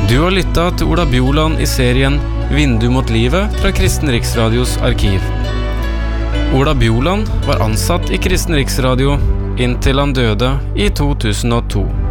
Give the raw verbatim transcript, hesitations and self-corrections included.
Du har lyttet til Ola Bjoland i serien Vindu mot livet fra Kristen Riksradios arkiv. Ola Bjoland var ansatt i Kristen Riksradio inntil han døde i to tusen og to.